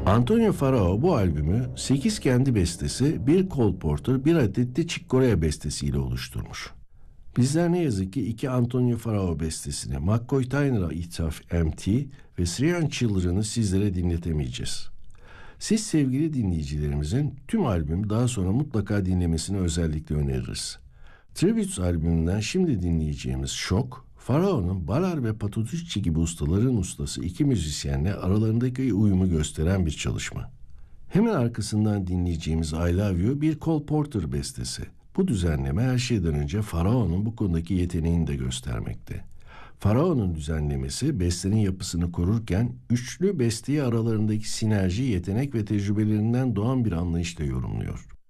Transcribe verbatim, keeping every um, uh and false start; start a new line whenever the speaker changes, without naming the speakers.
Antonio Farao bu albümü sekiz kendi bestesi, bir Cole Porter, bir adet de Chick Corea bestesiyle oluşturmuş. Bizler ne yazık ki iki Antonio Farao bestesini, McCoy Tyner'a ithaf M T ve Syrian Children'ı sizlere dinletemeyeceğiz. Siz sevgili dinleyicilerimizin tüm albümü daha sonra mutlaka dinlemesini özellikle öneririz. Tributes albümünden şimdi dinleyeceğimiz Şok, Farao'nun Balar ve Patuticci gibi ustaların ustası iki müzisyenle aralarındaki uyumu gösteren bir çalışma. Hemen arkasından dinleyeceğimiz I Love You bir Cole Porter bestesi. Bu düzenleme her şeyden önce Farao'nun bu konudaki yeteneğini de göstermekte. Farao'nun düzenlemesi bestenin yapısını korurken üçlü besteyi aralarındaki sinerji, yetenek ve tecrübelerinden doğan bir anlayışla yorumluyor.